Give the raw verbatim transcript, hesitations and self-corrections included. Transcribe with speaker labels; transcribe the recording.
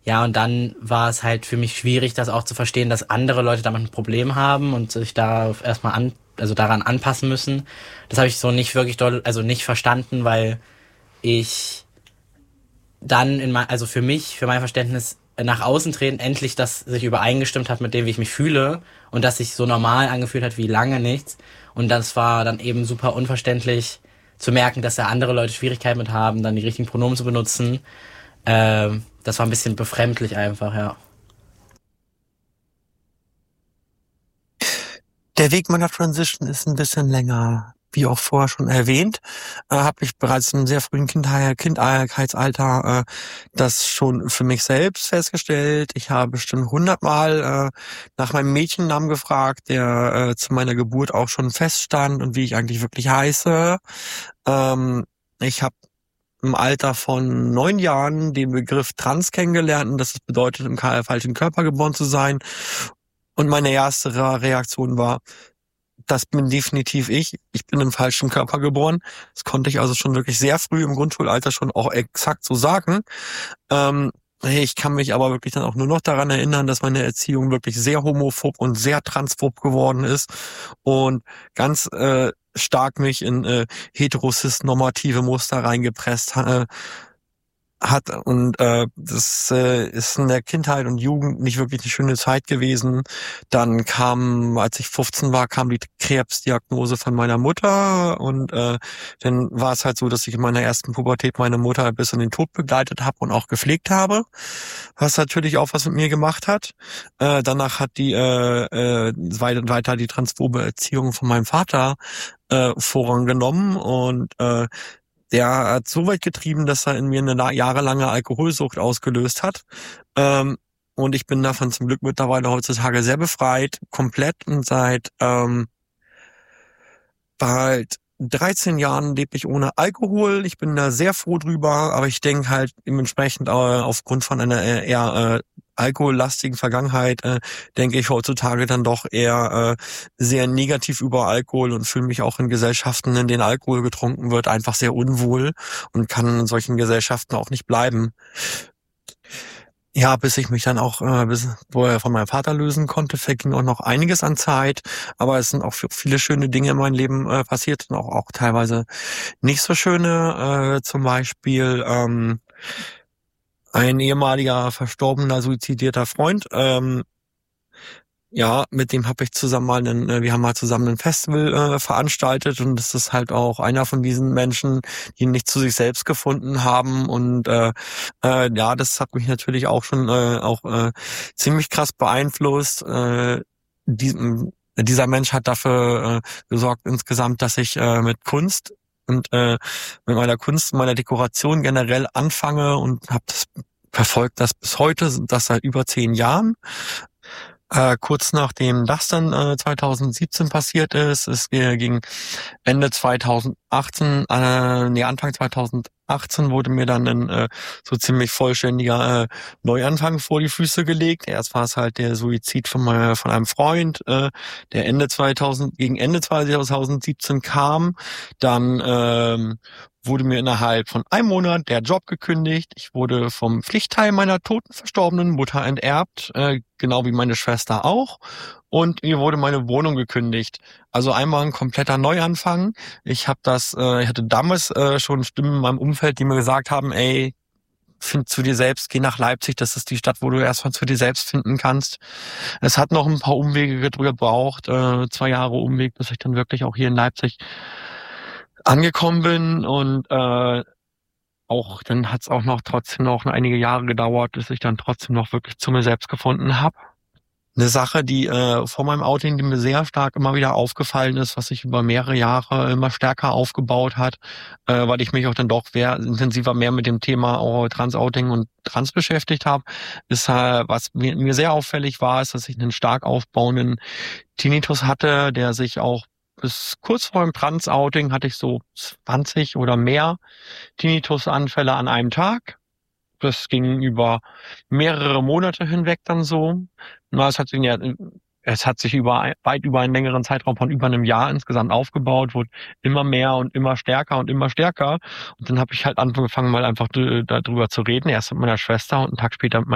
Speaker 1: Ja, und dann war es halt für mich schwierig, das auch zu verstehen, dass andere Leute damit ein Problem haben und sich da erstmal an, also daran anpassen müssen. Das habe ich so nicht wirklich doll, also nicht verstanden, weil ich dann in mein, also für mich, für mein Verständnis nach außen treten, endlich das sich übereingestimmt hat mit dem, wie ich mich fühle und das sich so normal angefühlt hat wie lange nichts. Und das war dann eben super unverständlich zu merken, dass da andere Leute Schwierigkeiten mit haben, dann die richtigen Pronomen zu benutzen. Ähm, das war ein bisschen befremdlich einfach, ja.
Speaker 2: Der Weg meiner Transition ist ein bisschen länger. Wie auch vorher schon erwähnt, äh, habe ich bereits in einem sehr frühen Kindheit, Kindheitsalter äh, das schon für mich selbst festgestellt. Ich habe bestimmt hundertmal äh, nach meinem Mädchennamen gefragt, der äh, zu meiner Geburt auch schon feststand und wie ich eigentlich wirklich heiße. Ähm, ich habe im Alter von neun Jahren den Begriff Trans kennengelernt und das bedeutet, im falschen Körper geboren zu sein. Und meine erste Reaktion war, das bin definitiv ich. Ich bin im falschen Körper geboren. Das konnte ich also schon wirklich sehr früh im Grundschulalter schon auch exakt so sagen. Ähm, ich kann mich aber wirklich dann auch nur noch daran erinnern, dass meine Erziehung wirklich sehr homophob und sehr transphob geworden ist und ganz äh, stark mich in äh, heterosis-normative Muster reingepresst äh, hat und äh, das äh, ist in der Kindheit und Jugend nicht wirklich eine schöne Zeit gewesen. Dann kam, als ich fünfzehn war, kam die Krebsdiagnose von meiner Mutter und äh, dann war es halt so, dass ich in meiner ersten Pubertät meine Mutter bis in den Tod begleitet habe und auch gepflegt habe, was natürlich auch was mit mir gemacht hat. Äh, danach hat die äh, äh, weiter die transphobe Erziehung von meinem Vater äh, Vorrang genommen und äh, der hat so weit getrieben, dass er in mir eine jahrelange Alkoholsucht ausgelöst hat. Ähm, und ich bin davon zum Glück mittlerweile heutzutage sehr befreit, komplett. Und seit ähm, bald dreizehn Jahren lebe ich ohne Alkohol. Ich bin da sehr froh drüber, aber ich denke halt dementsprechend äh, aufgrund von einer eher äh, alkohollastigen Vergangenheit äh, denke ich heutzutage dann doch eher äh, sehr negativ über Alkohol und fühle mich auch in Gesellschaften, in denen Alkohol getrunken wird, einfach sehr unwohl und kann in solchen Gesellschaften auch nicht bleiben. Ja, bis ich mich dann auch äh, bis, wo er von meinem Vater lösen konnte, verging auch noch einiges an Zeit. Aber es sind auch viele schöne Dinge in meinem Leben äh, passiert und auch, auch teilweise nicht so schöne. Äh, zum Beispiel ähm, ein ehemaliger verstorbener, suizidierter Freund. Ähm, ja, mit dem habe ich zusammen mal einen, wir haben mal zusammen ein Festival äh, veranstaltet und das ist halt auch einer von diesen Menschen, die nicht zu sich selbst gefunden haben und äh, äh, ja, das hat mich natürlich auch schon äh, auch äh, ziemlich krass beeinflusst. Äh, diesem, dieser Mensch hat dafür äh, gesorgt insgesamt, dass ich äh, mit Kunst und äh, mit meiner Kunst, meiner Dekoration generell anfange und habe das verfolgt das bis heute, das seit über zehn Jahren. Äh, kurz nachdem das dann äh, zwanzig siebzehn passiert ist, es äh, ging Ende zwanzig achtzehn, äh, nee, Anfang zwanzig achtzehn wurde mir dann ein äh, so ziemlich vollständiger äh, Neuanfang vor die Füße gelegt. Erst war es halt der Suizid von meiner, von einem Freund, äh, der Ende zweitausend, gegen Ende zwanzig siebzehn kam. Dann ähm, wurde mir innerhalb von einem Monat der Job gekündigt. Ich wurde vom Pflichtteil meiner toten verstorbenen Mutter enterbt, äh, genau wie meine Schwester auch. Und mir wurde meine Wohnung gekündigt. Also einmal ein kompletter Neuanfang. Ich habe das, äh, ich hatte damals äh, schon Stimmen in meinem Umfeld, die mir gesagt haben, ey, find zu dir selbst, geh nach Leipzig, das ist die Stadt, wo du erstmal zu dir selbst finden kannst. Es hat noch ein paar Umwege gebraucht, äh, zwei Jahre Umweg, bis ich dann wirklich auch hier in Leipzig angekommen bin und äh, auch dann hat es auch noch trotzdem noch einige Jahre gedauert, bis ich dann trotzdem noch wirklich zu mir selbst gefunden habe. Eine Sache, die äh, vor meinem Outing, die mir sehr stark immer wieder aufgefallen ist, was sich über mehrere Jahre immer stärker aufgebaut hat, äh, weil ich mich auch dann doch sehr intensiver mehr mit dem Thema auch Trans-Outing und Trans beschäftigt habe, ist, äh, was mir, mir sehr auffällig war, ist, dass ich einen stark aufbauenden Tinnitus hatte, der sich auch bis kurz vor dem Trans-Outing hatte ich so zwanzig oder mehr Tinnitus-Anfälle an einem Tag. Das ging über mehrere Monate hinweg dann so. Na, es hat sich ja, es hat sich über weit über einen längeren Zeitraum von über einem Jahr insgesamt aufgebaut, wurde immer mehr und immer stärker und immer stärker. Und dann habe ich halt angefangen, mal einfach darüber zu reden. Erst mit meiner Schwester und einen Tag später mit meinem